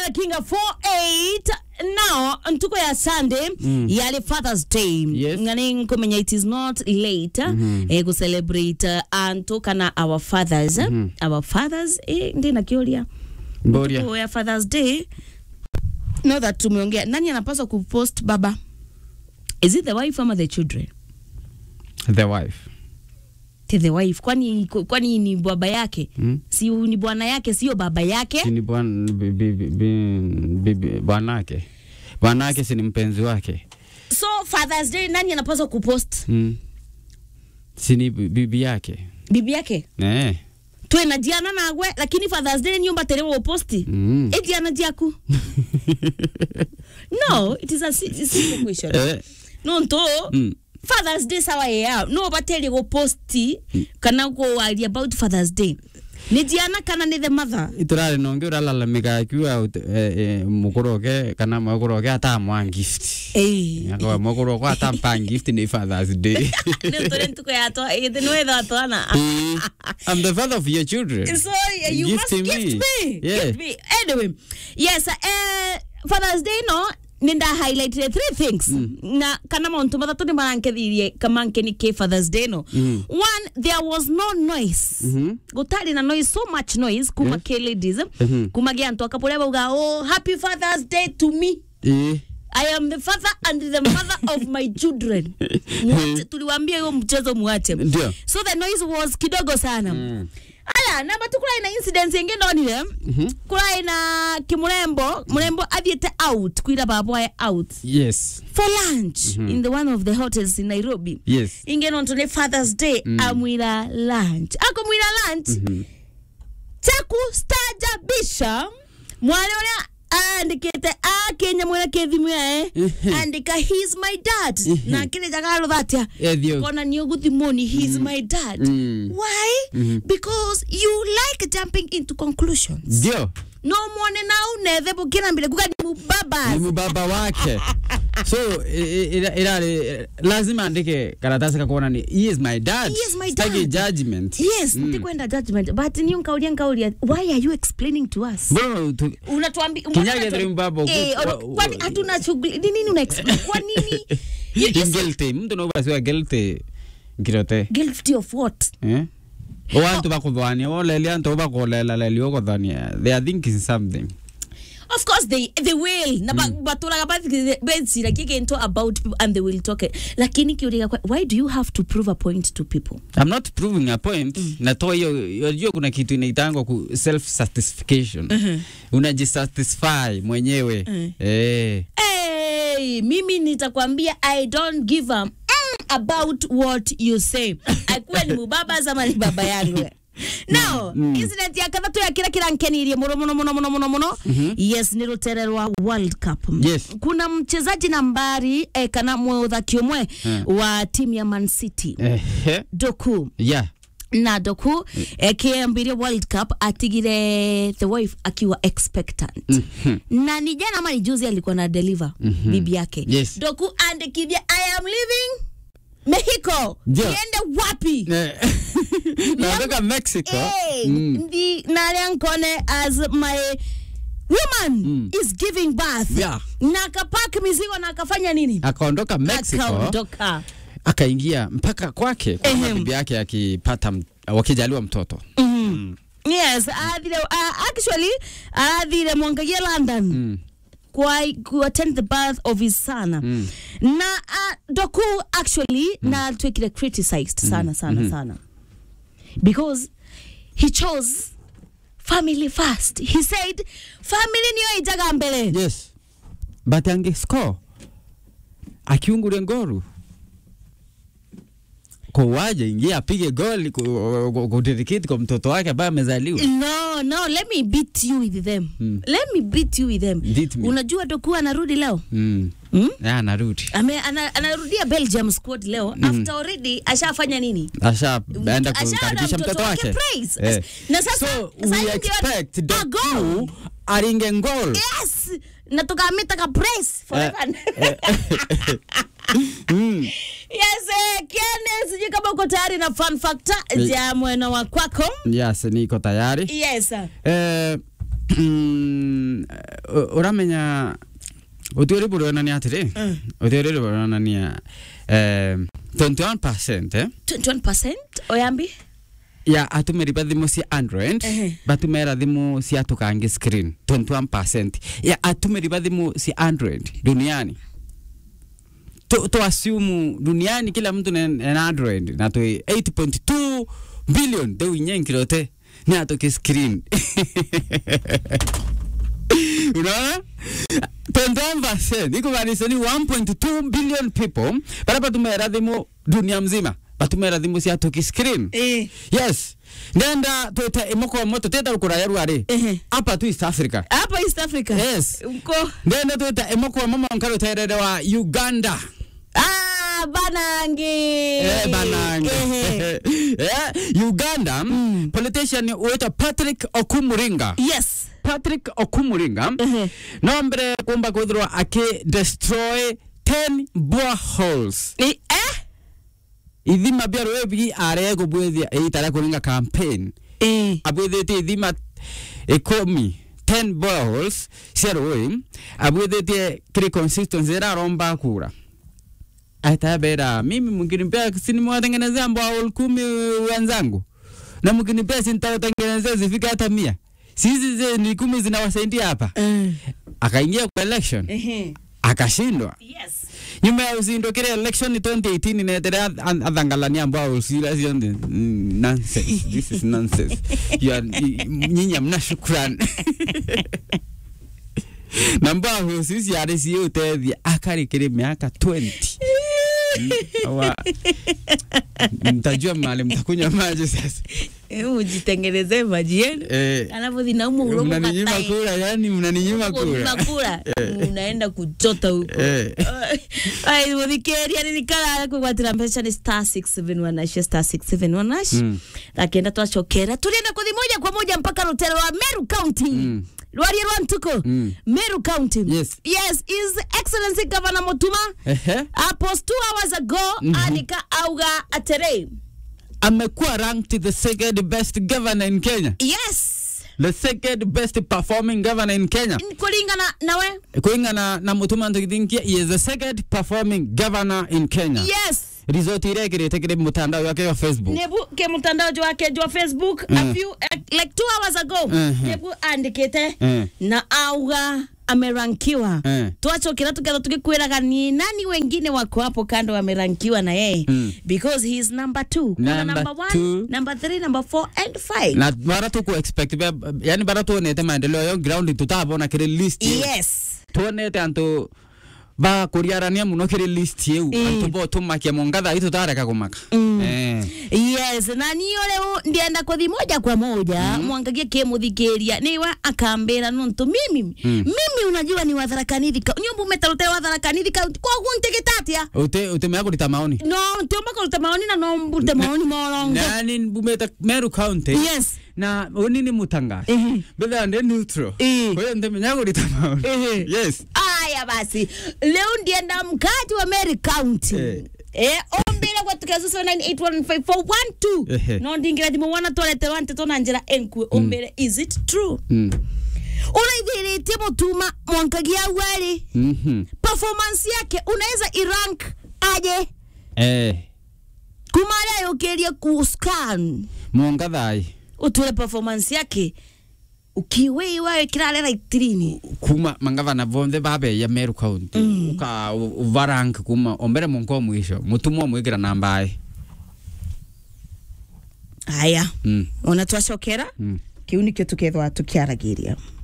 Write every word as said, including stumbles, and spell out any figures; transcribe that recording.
the king of four eight. Now, ntuko ya Sunday, mm. yale Father's Day. Yes. Ngani kumenya it is not late mm-hmm. eh, to celebrate uh, antuka na our fathers. Mm-hmm. Our fathers, eh, ndi na kiolia. Boria. Ntuko ya Father's Day. Know that tumeongea. Nani anapaswa kupost baba? Is it the wife or the children? The wife. To the wife. Kwani kwani ni baba yake? Mm. Si ni bwana yake, sio baba yake? Si ni bwana bwana yake. Bwana yake si ni mpenzi wake. So Father's Day nani anapaswa kupost? Mm. Si ni bibi yake. Bibi yake? Eh. Tuwe na Diana na agwe, lakini Father's Day nyumba telewa uposti. Mm. E Diana diaku. No, it is a simple question. Eh. No, nto. Mm. Father's Day sawa ya. No, but tell you posti. Mm. Kana go worry about Father's Day. Ni Diana kana ni the mother. Iturare nonge urala mega kiwa mukoroke kana mukoroke ata mwa gift. Eh. Ngako mukoroke ata mpa gift ni Father's Day. Ne torento ko ya to e de no da to ana. I'm the father of your children. So uh, you gift must gift me. me. Yeah. Gift me. Anyway, yes, uh, Father's Day no ninda highlighted three things. Mm. Na kana monto matatu ni mananke diye kamanke ni ke Father's Day no. Mm. One, there was no noise. Mm-hmm. Gutali na noise, so much noise kuma yes. ke ladies. Mm-hmm. Kuma gianto akapoleba uga oh happy Father's Day to me. Eh. I am the father and the mother of my children. Tuliwaambia hiyo mchezo muache. So the noise was kidogo sana. Mm. Aya, na batu kula ina incidents yengine ndoni le. Mm-hmm. Kula ina kimurembo, murembo adhiete out, kuira babaye out. Yes. For lunch mm-hmm. in the one of the hotels in Nairobi. Yes. Ingeno on to Father's Day mm. amwira lunch. Ako mwira lunch. Mm-hmm. Chaku stajabisha mwale ole andikete a Kenya mwana kethimu ya eh andika he's my dad na kile jagalo thatia kona ni oguthimoni he's my dad. Why? Because you like jumping into conclusions. Ndio. No mwone na unethe bukira mbele kuka ni mubaba ni mubaba wake. So ila lazima andike karatasi kakuona ni he is my dad. He is my dad. Take judgment. Yes, mm. Ndikwenda judgment. But ni unkaulia nkaulia. Why are you explaining to us? Bro, unatuambia kinyage dream babo. Eh, kwani hatuna shughuli. Ni nini una explain? Kwa nini? Guilty. Mtu no basi guilty. Girote. Guilty of what? Eh? Owantu bakudhania, wale antu bakolela lelio kodhania. They are thinking something. Of course they they will. Na mm. batula kabati bensi like you talk about people and they will talk. Lakini kiuliga why do you have to prove a point to people? I'm not proving a point. Mm. Natoa hiyo unajua kuna kitu inaitangwa ku self satisfaction. Mm-hmm. Unajisatisfy mwenyewe. Mm. Eh. Hey, mimi nitakwambia I don't give a mm, about what you say. Akuwa ni mbaba zama ni baba yangu. Now, mm. incident ya kadhatu ya kila kila nkenirie mono mono mono mono mono mono. Mm-hmm. Yes, ni rutererwa World Cup. Yes. Kuna mchezaji nambari eh, kana mwe kiomwe mm. wa timu ya Man City. Eh. Doku. Yeah. Na Doku mm. eh, kiambiri World Cup atigire the wife akiwa expectant. Mm-hmm. Na ni jana ama ni juzi alikuwa na deliver mm-hmm. bibi yake. Yes. Doku andikivya I am leaving Mexico. Niende wapi? Natoka Mexico. Hey, mm. Ndi nariankone as my woman mm. is giving birth. Yeah. Na akapack mizigo na akafanya nini? Akaondoka Mexico. Akaondoka. Akaingia mpaka kwake kwa mm-hmm. bibi yake akipata wakijaliwa mtoto. Mm-hmm. Mm. Yes, adile uh, actually adile mwangalia London. Mm. Kwa ku attend the birth of his son. Mm. Na uh, Doku actually mm. na twekile criticized mm. sana sana mm-hmm. sana. Because he chose family first. He said family niyo ijaga mbele. Yes. But ange score akiungure ngoru kwa waje ingia apige goli kudedicate kwa mtoto wake ambaye amezaliwa. No, no, let me beat you with them. Mm. Let me beat you with them. Unajua Doku anarudi leo? Mm. Mm? Yeah, anarudi. Ame ana, anarudia Belgium squad leo mm. after already ashafanya nini? Asha enda kukaribisha mtoto wake. Eh. Na sasa so we expect Doku aringe goal. Yes. Na tukamita ka praise forever. Mm. Yes, eh, Kiane, sijui kama uko tayari na fun factor ya mwena wa kwako. Yes, niko tayari. Yes. Eh, mm, uramenya utiori burona ni atire utiori burona ni eh twenty-one percent eh twenty-one percent oyambi ya atumeri bathimu cia Android uh -huh. batumera thimu cia tukangi screen twenty-one percent ya atumeri bathimu cia Android duniani to, to assume duniani kila mtu na Android na to eight point two billion de winyenkirote na to ki screen unaona twenty-one percent iko maanisha ni one point two billion people para batumera thimu dunia mzima batumera thimu cia to ki screen eh yes nenda tuita imoko moto teta ukura yaru ari hapa tu East Africa hapa East Africa yes uko nenda tuita imoko mama nkaro terere wa Uganda ah banange eh banange eh Uganda mm. politician uita Patrick Okumuringa yes Patrick Okumuringa uh -huh. nombre kumba kudro ake destroy ten boreholes eh idhima bia roebi arego bwethia eitara kuringa campaign eh abwethete idhima ekomi ten boreholes sheroi abwethete kri consistency era romba kura atabera mimi mkinipea sini mwatengenezea mbao kumi wenzangu na mkinipea sintawatengenezea zifika hata mia sisi ze ni kumi zinawasaidia hapa uh. akaingia kwa election uh -huh. akashindwa yes nyuma ya usindo kile election ni twenty eighteen inaendelea adhangalania ambao usila sio nonsense this is nonsense you are nyinyi mna shukrani namba sisi yale sio tedhi akari kile miaka twenty awa mtajua mali mtakunywa maji sasa eh ujitengenezee maji yenu eh alafu dinaumu uromo katai mnaninyima kula yani mnaninyima kula kula unaenda kuchota huko ai mudhikeria ni kala kwa trambesha ni star six seven one hash star six seven one hash lakini twachokera tulienda kudhi moja kwa moja mpaka Rutero wa Meru County Lwari Rwantuko mm. Meru County yes yes is excellency Governor Mutuma ehe apos two hours ago mm -hmm. anika auga atere amekuwa ranked the second best governor in Kenya yes the second best performing governor in Kenya kulingana nawe kulingana na Mutuma ntikinkia he is the second performing governor in Kenya yes result ile kirete kile mtandao wake wa Facebook nebu ke mtandao wake wa Facebook uh. a few uh, like two hours ago uh -huh. nebu andikete uh -huh. na auga amerankiwa uh. twachokera tukero tukikwiraga ni nani wengine wako hapo kando wamerankiwa na yeye mm. because he is number two number, number one two. number three number four and five na bara tu ku expect yani bara tu ne tema maendeleo yo ground tutabona kile list yes tuonete anto ba kuriarania muno kire list yeu mm. antubo tumakia mongatha itu tareka kumaka mm. eh yes na niyo leo ndienda kuthi moja kwa moja mm. mwangagie kimuthikeria niwa akambera nonto mimi mm. mimi unajua ni watharakanithi nyumbu metarute watharakanithi kwa guntegetatia ute ute meako lita maoni no ntomba ko lita maoni na no mbute maoni morongo nani bumeta Meru County yes na onini mutangaza uh -huh. bela ande neutral kwa hiyo ndemenyago lita maoni uh -huh. yes aya basi leo ndienda mkati wa Meru County eh, eh ombira kwa tukazo seven nine eight one five four one two no ndingira dimo wana toilete wante tona njira enkwe ombira mm. is it true mm. Ulaithirite Mutuma mwankagia wali mhm performance yake unaweza irank aje eh kumara yokeria ku scan mongathai utule performance yake ukiwe wae kiralera itirini kuma mangavana vonde babe ya Meru County mm. uka uvarank kuma ombere monko mwisho Mutuma mwigira nambaye haya mm. ona twashokera mm. kiuni kyo tukethwa tukiaragiria